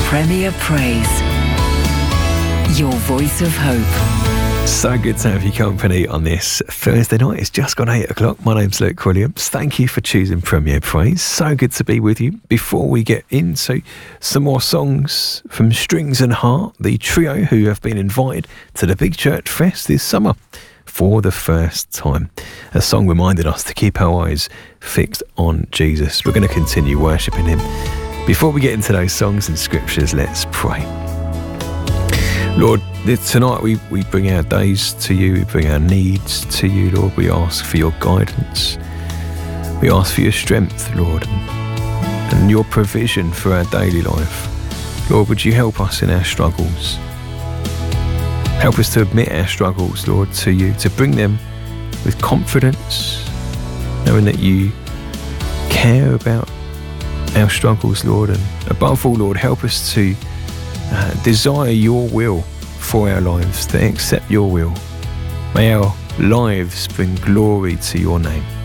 Premier Praise, your voice of hope. So good to have your company on this Thursday night. It's just gone 8 o'clock. My name's Luke Williams. Thank you for choosing Premier Praise. So good to be with you. Before we get into some more songs from Strings and Heart, the trio who have been invited to the Big Church Fest this summer for the first time. A song reminded us to keep our eyes fixed on Jesus. We're going to continue worshipping him. Before we get into those songs and scriptures, let's pray. Lord, tonight we bring our days to you, we bring our needs to you, Lord. We ask for your guidance. We ask for your strength, Lord, and your provision for our daily life. Lord, would you help us in our struggles? Help us to admit our struggles, Lord, to you, to bring them with confidence, knowing that you care about our struggles, Lord, and above all, Lord, help us to desire your will for our lives, to accept your will. May our lives bring glory to your name.